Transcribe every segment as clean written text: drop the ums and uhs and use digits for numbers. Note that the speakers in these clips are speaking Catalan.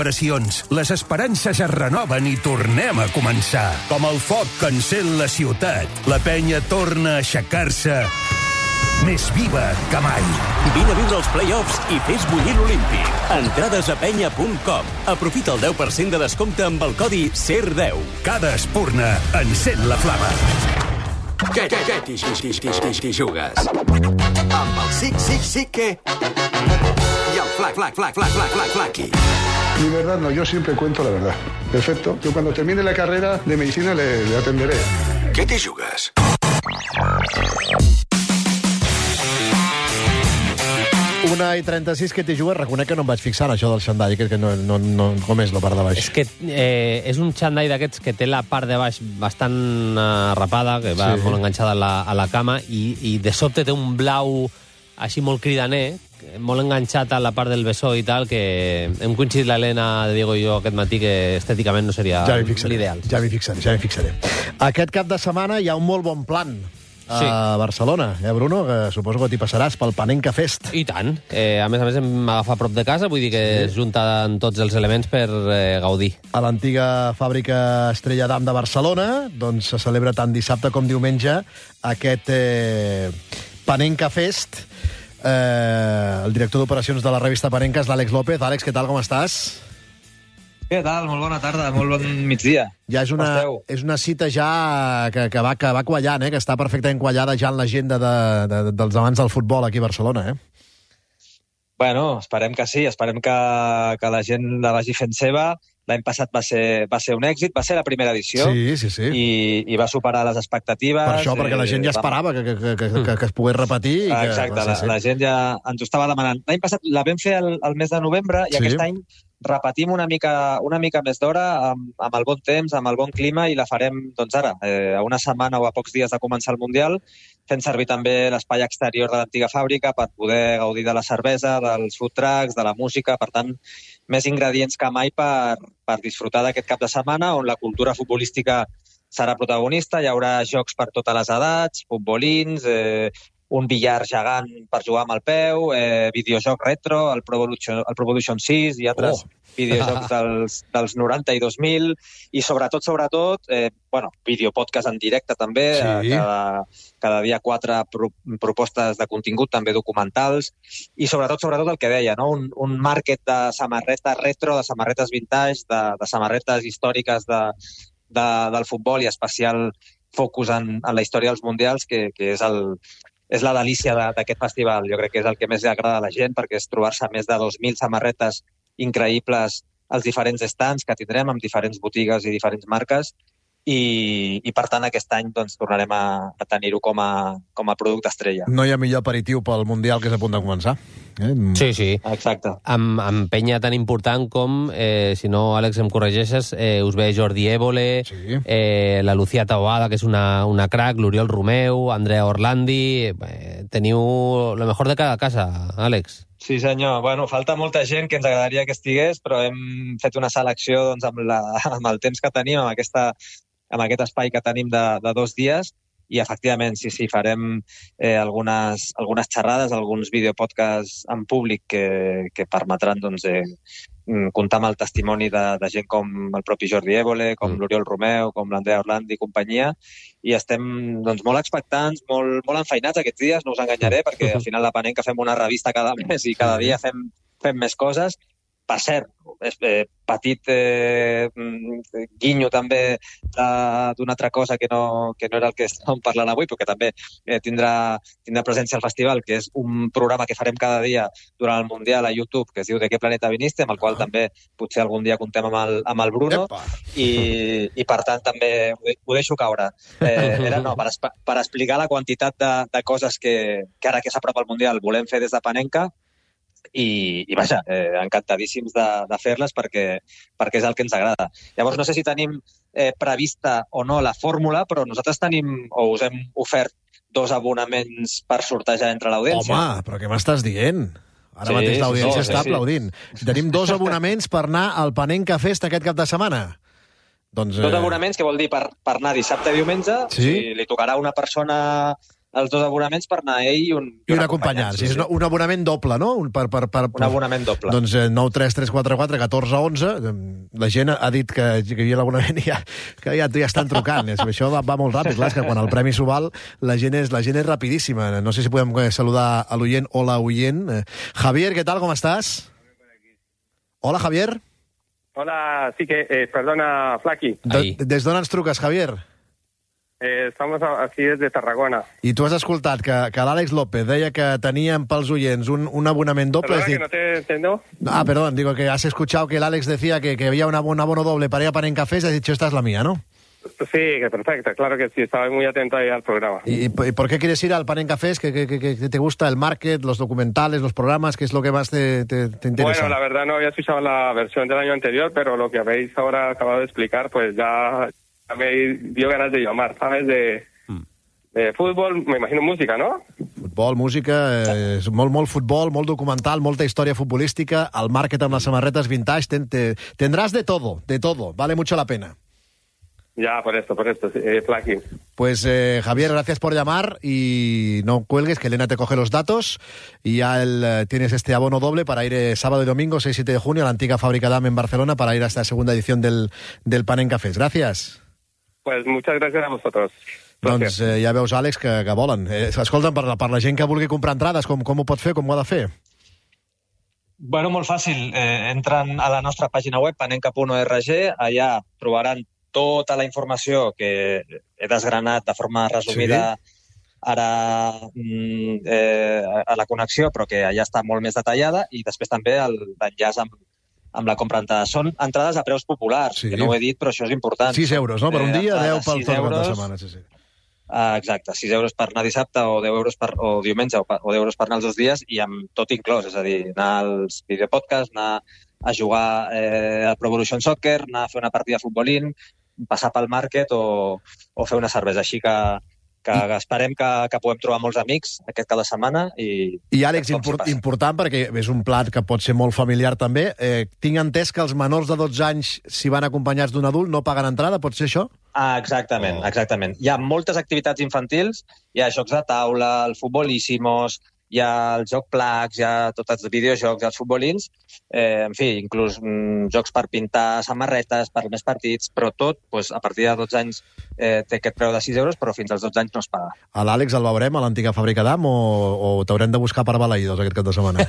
Pressions, les esperances es renoven i tornem a començar. Com el foc que encén la ciutat, la penya torna a aixecar-se més viva que mai. Vine a viure els play-offs i fes bullir l'Olímpic. Entrades a penya.com. Aprofita el 10% de descompte amb el codi SER10. Cada espurna encén la flama. Què t'hi jugues? Amb el sí que... Y el flaqui. Mi verdad no, yo siempre cuento la verdad. Perfecto. Yo cuando termine la carrera de medicina le atenderé. Què t'hi jugues? Una i 36, que t'hi jugues? Reconec que no em vaig fixar en això del xandall, que no, com és la part de baix? És que és un xandall d'aquests que té la part de baix bastant rapada, que va molt enganxada a la cama, i de sobte té un blau així molt cridaner, molt enganxat a la part del bessó i tal, que hem coincidit l'Helena, Diego i jo aquest matí, que estèticament no seria l'ideal. Ja m'hi fixaré. Aquest cap de setmana hi ha un molt bon plan a Barcelona, Bruno? Que suposo que t'hi passaràs pel Panenka Fest. I tant. A més hem agafat prop de casa, vull dir que es junten tots els elements per gaudir. A l'antiga fàbrica Estrella d'Am de Barcelona, doncs se celebra tant dissabte com diumenge aquest Panenka Fest. El director d'operacions de la revista Panenka és l'Àlex López. Àlex, què tal, com estàs? Què tal? Molt bona tarda, molt bon migdia. Ja és una cita ja que va quallant, que està perfectament quallada ja en l'agenda dels amants del futbol aquí a Barcelona, Bueno, esperem que sí, esperem que la gent la vagi fent seva. L'any passat va ser un èxit, va ser la primera edició. Sí. I va superar les expectatives. Per això, perquè la gent ja esperava que es pogués repetir. Exacte, la gent ja ens ho estava demanant. L'any passat la vam fer al mes de novembre i aquest any repetim una mica més d'hora amb el bon temps, amb el bon clima, i la farem doncs ara, a una setmana o a pocs dies de començar el Mundial, fent servir també l'espai exterior de l'antiga fàbrica per poder gaudir de la cervesa, dels food trucks, de la música. Per tant, més ingredients que mai per disfrutar d'aquest cap de setmana, on la cultura futbolística serà protagonista. Hi haurà jocs per totes les edats, futbolins, un billar gegant per jugar amb el peu, videojoc retro, el Pro Evolution 6 i altres videojocs dels 90 i 2000, i sobretot, videopodcast en directe també, cada dia 4 propostes de contingut, també documentals, i sobretot el que deia, no? Un market de samarretes retro, de samarretes vintage, de samarretes històriques del futbol, i especial focus en la història dels mundials, que és la delícia d'aquest festival. Jo crec que és el que més li agrada a la gent, perquè és trobar-se més de 2.000 samarretes increïbles als diferents stands que tindrem, amb diferents botigues i diferents marques, i per tant aquest any doncs, tornarem a tenir-ho com a producte estrella. No hi ha millor aperitiu pel Mundial, que és a punt de començar. Sí. Exacte. Amb penya tan important com, si no, Àlex, em corregeixes, us ve Jordi Évole, la Lucía Taboada, que és una crack, l'Oriol Romeu, Andrea Orlandi... Teniu lo mejor de cada casa, Àlex. Sí, senyor. Bueno, falta molta gent que ens agradaria que estigués, però hem fet una selecció doncs, amb el temps que tenim, amb aquest espai que tenim de 2 dies, i efectivament, sí, farem algunes xerrades, alguns videopodcasts en públic que permetran doncs, comptar amb el testimoni de gent com el propi Jordi Évole, com l'Oriol Romeu, com l'Andrea Orlandi i companyia, i estem doncs, molt expectants, molt enfeinats aquests dies, no us enganyaré, perquè al final la Panenka fem una revista cada mes i cada dia fem més coses. Per cert, petit guinyo també d'una altra cosa que no era el que estàvem parlant avui, però que també tindrà presència al festival, que és un programa que farem cada dia durant el Mundial a YouTube, que es diu De què planeta viniste, amb el qual també potser algun dia contem amb el Bruno, i per tant també ho deixo caure. Per explicar la quantitat de coses que ara que s'apropa el Mundial volem fer des de Panenka, i vaja, encantadíssims de fer-les perquè és el que ens agrada. Llavors, no sé si tenim prevista o no la fórmula, però nosaltres tenim, o us hem ofert 2 abonaments per sortejar entre l'audiència. Home, però què m'estàs dient? Ara mateix l'audiència està aplaudint. Tenim 2 abonaments per anar al Panenka Fest aquest cap de setmana. Doncs, 2 abonaments, que vol dir per anar dissabte i diumenge. Sí? Li tocarà a una persona els 2 abonaments per anar ell i un acompanyant. Sí, és un abonament doble, no? Un abonament doble. Doncs 9 3 3 4 4 14 11. La gent ha dit que hi havia l'abonament i que ja estan trucant. Això va molt ràpid, clar, és que quan el premi s'ho val, la gent és rapidíssima. No sé si podem saludar a l'oient o la oient. Javier, ¿qué tal? ¿Cómo estás? Hola, Javier. Hola, sí que, perdona, Flaqui. Des d'on ens truques, Javier? Estamos aquí desde Tarragona. I tu has escoltat que l'Àlex López deia que teníem pels oients un abonament doble. Perdona, que no te entiendo. Perdón, digo que has escuchado que el Alex decía que había un abono doble para ir a Panenka Fest, has dicho, esta es la mía, ¿no? Sí, que perfecto, claro que sí, estaba muy atento ahí al programa. ¿Y por qué quieres ir al Panenka Fest? ¿Qué te gusta? ¿El market, los documentales, los programas? ¿Qué es lo que más te interesa? Bueno, la verdad no había escuchado la versión del año anterior, pero lo que habéis ahora acabado de explicar, pues ya me dio ganas de llamar, ¿sabes? De fútbol, me imagino música, ¿no? Futbol, música, molt futbol, molt documental, molta història futbolística, el market amb les samarretes vintage, tendrás de todo, vale mucho la pena. Ya, por esto, Flaqui. Pues Javier, gracias por llamar y no cuelgues, que Elena te coge los datos y ya tienes este abono doble para ir sábado y domingo, 6 y 7 de junio, a la antigua Fábrica Damm en Barcelona para ir a esta segunda edición del Panenka Fest. Gracias. Pues muchas gracias a vosotros. Doncs ja veus, Àlex, que volen. Escolta'm, per la gent que vulgui comprar entrades, com ho pot fer, com ho ha de fer? Bueno, molt fàcil. Entren a la nostra pàgina web, panenka.org, allà trobaran tota la informació que he desgranat de forma resumida ara a la connexió, però que allà està molt més detallada, i després també l'enllaç amb la compra d'entrades. Són entrades a preus populars, que no ho he dit, però això és important. 6 euros, no? Per un dia, 10 pel tot de setmana. Exacte, 6 euros per anar dissabte o 10 euros o diumenge o 10 euros per anar els 2 dies i amb tot inclòs, és a dir, anar als videopodcasts, anar a jugar a Pro Evolution Soccer, anar a fer una partida de futbolín, passar pel market o fer una cervesa. Així que esperem que puguem trobar molts amics aquest cada setmana. I Àlex, important, perquè és un plat que pot ser molt familiar també. Tinc entès que els menors de 12 anys, si van acompanyats d'un adult, no paguen entrada, pot ser això? Exactament. Hi ha moltes activitats infantils, hi ha jocs de taula, el futbolíssimos, hi ha el joc Placs, hi ha tots els videojocs, els futbolins, en fi, inclús jocs per pintar samarretes, per més partits, però tot, a partir de 12 anys té aquest preu de 6 euros, però fins als 12 anys no es paga. A l'Àlex el veurem a l'antiga Fàbrica Damm o t'haurem de buscar per Balaïdos aquest cap de setmana?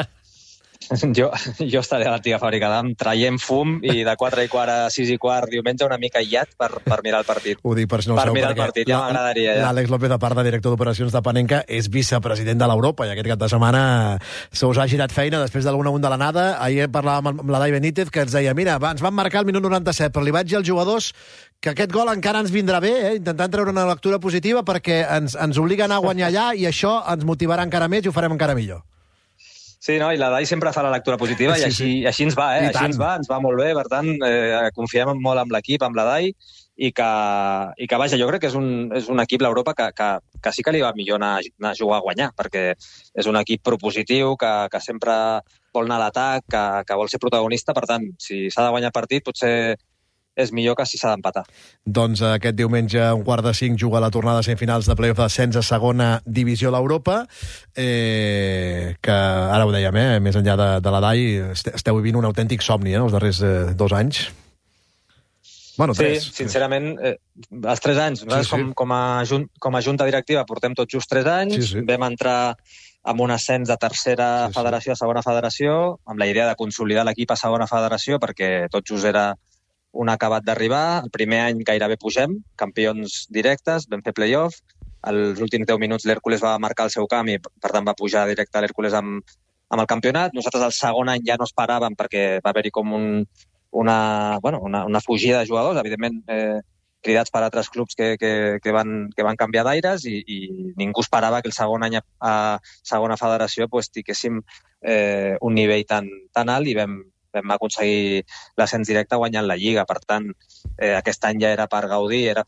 Jo estaré a l'antiga Fàbrica Damm traient fum i de 4:15 a 6:15 diumenge una mica aïllat per mirar el partit. Ho dic per si no ho sabeu, mirar el partit, ja m'agradaria. L'Àlex López, a part de director d'operacions de Panenka, és vicepresident de l'Europa i aquest cap de setmana se us ha girat feina després de l'1-1 de l'anada. Ahir parlàvem amb l'Adai Benítez, que ens deia, mira, ens van marcar el minut 97, però li vaig dir als jugadors que aquest gol encara ens vindrà bé, intentant treure una lectura positiva perquè ens obliga a anar a guanyar allà i això ens motivarà encara més i ho farem encara millor. Sí, no? I la Dai sempre fa la lectura positiva i així ens va, així ens va molt bé. Per tant, confiem molt en l'equip, amb la Dai, i que vaja, jo crec que és un equip, l'Europa, que sí que li va millor anar a jugar a guanyar, perquè és un equip propositiu, que sempre vol anar a l'atac, que vol ser protagonista. Per tant, si s'ha de guanyar partit, potser és millor que si s'ha d'empatar. Doncs aquest diumenge, a 4:45, juga la tornada de semifinals de play-off d'ascens a segona divisió a l'Europa, que ara ho dèiem, més enllà de la DAI, esteu vivint un autèntic somni, els darrers 2 anys. Bueno, 3. Sí, sincerament, els 3 anys. Nosaltres, com a junta directiva, portem tot just 3 anys. Vam entrar amb un ascens de tercera federació a segona federació, amb la idea de consolidar l'equip a segona federació, perquè tot just era un acabat d'arribar. El primer any gairebé pugem, campions directes, vam fer play-off. Els últims 10 minuts l'Hèrcules va marcar el seu camp i, per tant, va pujar directe a l'Hèrcules amb el campionat. Nosaltres el segon any ja no esperàvem perquè va haver-hi com una fugida de jugadors, evidentment cridats per altres clubs que van canviar d'aires i ningú esperava que el segon any a segona federació tinguéssim un nivell tan alt i vam aconseguir l'ascens directe guanyant la Lliga. Per tant, aquest any ja era per gaudir, era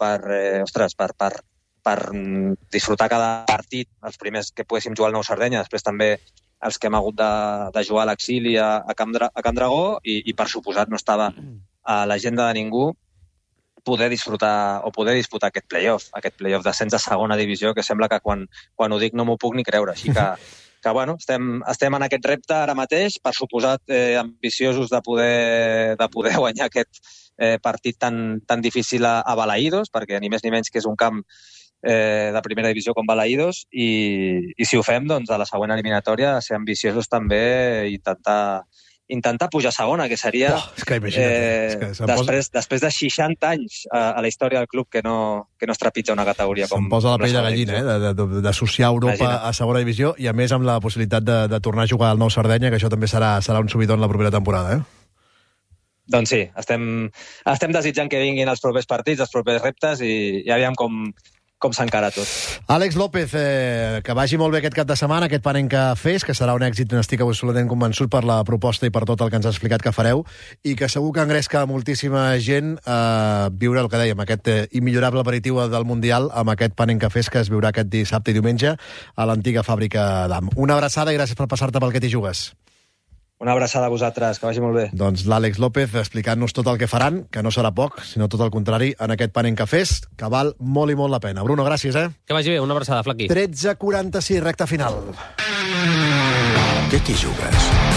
per disfrutar cada partit, els primers que poguéssim jugar al Nou Sardenya, després també els que hem hagut de jugar a l'exili a Can Dragó, i per suposat no estava a l'agenda de ningú poder disfrutar o poder disputar aquest playoff d'ascens a segona divisió, que sembla que quan ho dic no m'ho puc ni creure. Així que bueno, estem en aquest repte ara mateix, per suposat ambiciosos de poder guanyar aquest partit tan difícil a Balaïdos, perquè ni més ni menys que és un camp de primera divisió com Balaïdos, i si ho fem, doncs a la següent eliminatòria ser ambiciosos també i intentar pujar a segona, que seria després de 60 anys a la història del club que no es trepitja una categoria com... Se'm posa la pell de gallina, d'associar Europa a segona divisió i, a més, amb la possibilitat de tornar a jugar al Nou Sardenya, que això també serà un subidon la propera temporada, Doncs sí, estem desitjant que vinguin els propers partits, els propers reptes, i aviam com s'encara tot. Àlex López, que vagi molt bé aquest cap de setmana, aquest Panenka Fest, que serà un èxit, n'estic absolutament convençut per la proposta i per tot el que ens has explicat que fareu, i que segur que engresca moltíssima gent a viure el que dèiem, aquest immillorable aperitiu del Mundial amb aquest Panenka Fest que es viurà aquest dissabte i diumenge a l'antiga fàbrica d'Am. Una abraçada i gràcies per passar-te pel Que t'hi jugues. Una abraçada a vosaltres, que vagi molt bé. Doncs l'Àlex López explicant-nos tot el que faran, que no serà poc, sinó tot el contrari, en aquest Panenka Fest, que val molt i molt la pena. Bruno, gràcies, Que vagi bé, una abraçada, Flaqui. 13:46, recta final. Que t'hi jugues?